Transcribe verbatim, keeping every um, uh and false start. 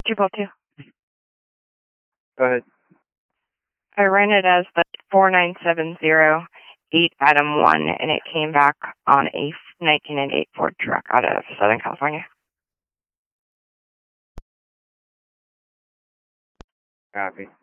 two twelve two. Go ahead. I ran it as the four nine seven zero eight Adam one, and it came back on a nineteen ninety-eight Ford truck out of Southern California. Copy.